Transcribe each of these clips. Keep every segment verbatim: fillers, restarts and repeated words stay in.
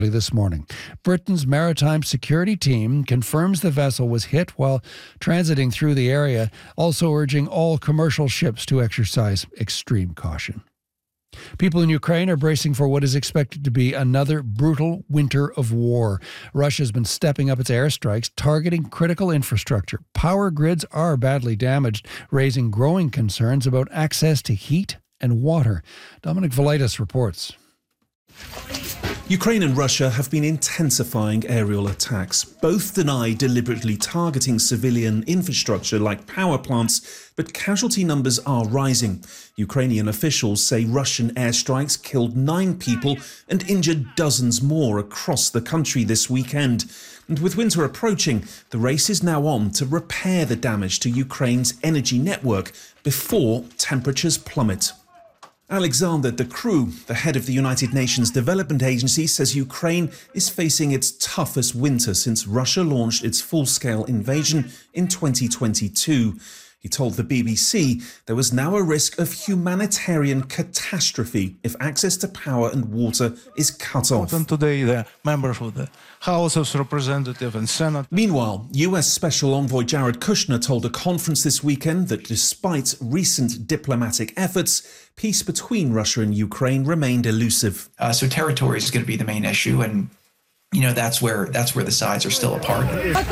this morning. Britain's maritime security team confirms the vessel was hit while transiting through the area, also urging all commercial ships to exercise extreme caution. People in Ukraine are bracing for what is expected to be another brutal winter of war. Russia's been stepping up its airstrikes, targeting critical infrastructure. Power grids are badly damaged, raising growing concerns about access to heat and water. Dominic Velitis reports. Ukraine and Russia have been intensifying aerial attacks. Both deny deliberately targeting civilian infrastructure like power plants, but casualty numbers are rising. Ukrainian officials say Russian airstrikes killed nine people and injured dozens more across the country this weekend. And with winter approaching, the race is now on to repair the damage to Ukraine's energy network before temperatures plummet. Alexander De Croo, the head of the United Nations Development Agency, says Ukraine is facing its toughest winter since Russia launched its full-scale invasion in twenty twenty-two. He told the B B C there was now a risk of humanitarian catastrophe if access to power and water is cut off. And today, the members of the House of Representatives and Senate. Meanwhile, U S Special Envoy Jared Kushner told a conference this weekend that despite recent diplomatic efforts, peace between Russia and Ukraine remained elusive. Uh, so territories is going to be the main issue, and you know that's where that's where the sides are still apart.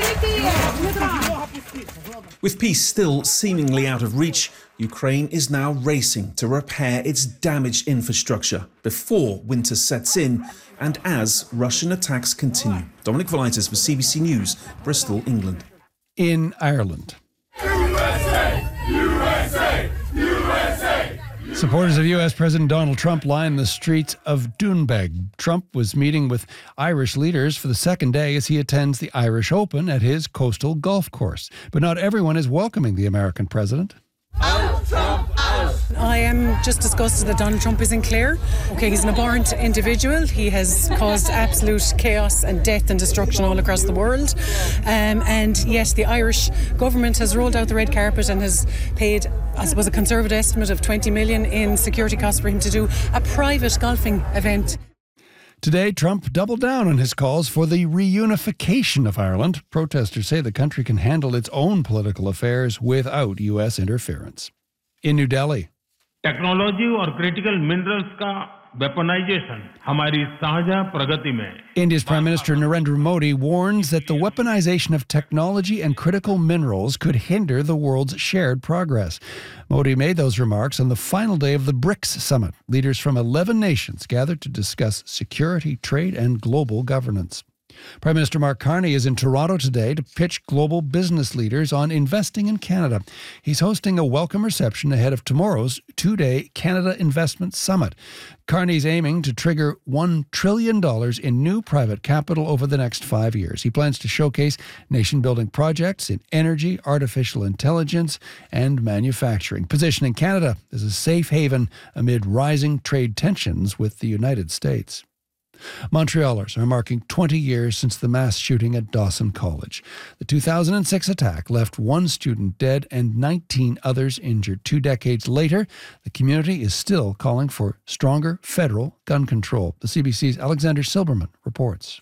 With peace still seemingly out of reach, Ukraine is now racing to repair its damaged infrastructure before winter sets in and as Russian attacks continue. Dominic Velitis for C B C News, Bristol, England. In Ireland. U S A! U S A! U S A! Supporters of U S President Donald Trump line the streets of Doonbeg. Trump was meeting with Irish leaders for the second day as he attends the Irish Open at his coastal golf course. But not everyone is welcoming the American president. Out, Trump, out! I am just disgusted that Donald Trump isn't clear. Okay, he's an abhorrent individual. He has caused absolute chaos and death and destruction all across the world. Um, and yet the Irish government has rolled out the red carpet and has paid, I suppose, a conservative estimate of twenty million in security costs for him to do a private golfing event. Today, Trump doubled down on his calls for the reunification of Ireland. Protesters say the country can handle its own political affairs without U S interference. In New Delhi. Technology और critical minerals का weaponisation हमारी साझा प्रगति में. India's Prime Minister Narendra Modi warns that the weaponization of technology and critical minerals could hinder the world's shared progress. Modi made those remarks on the final day of the BRICS summit. Leaders from eleven nations gathered to discuss security, trade, and global governance. Prime Minister Mark Carney is in Toronto today to pitch global business leaders on investing in Canada. He's hosting a welcome reception ahead of tomorrow's two-day Canada Investment Summit. Carney's aiming to trigger one trillion dollars in new private capital over the next five years. He plans to showcase nation-building projects in energy, artificial intelligence, and manufacturing, positioning Canada as a safe haven amid rising trade tensions with the United States. Montrealers are marking twenty years since the mass shooting at Dawson College. The two thousand six attack left one student dead and nineteen others injured. Two decades later, the community is still calling for stronger federal gun control. The C B C's Alexander Silberman reports.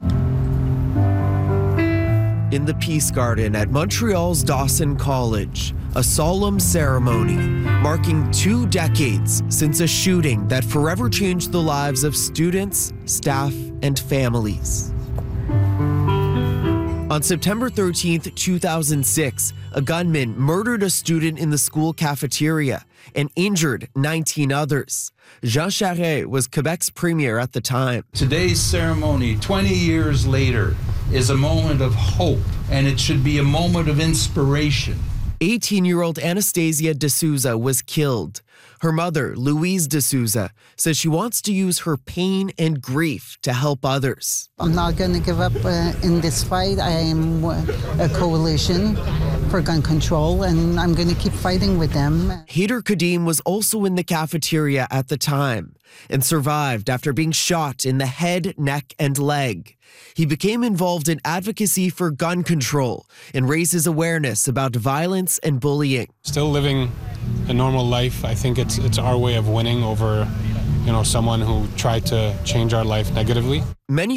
In the Peace Garden at Montreal's Dawson College, a solemn ceremony marking two decades since a shooting that forever changed the lives of students, staff, and families. On September thirteenth, two thousand six, a gunman murdered a student in the school cafeteria and injured nineteen others. Jean Charest was Quebec's premier at the time. Today's ceremony, twenty years later, is a moment of hope, and it should be a moment of inspiration. eighteen-year-old Anastasia D'Souza was killed. Her mother, Louise D'Souza, says she wants to use her pain and grief to help others. I'm not going to give up uh, in this fight. I am a coalition for gun control, and I'm going to keep fighting with them. Haider Kadim was also in the cafeteria at the time and survived after being shot in the head, neck, and leg. He became involved in advocacy for gun control and raises awareness about violence and bullying. Still living a normal life. I think it's it's our way of winning over, you know, someone who tried to change our life negatively. Many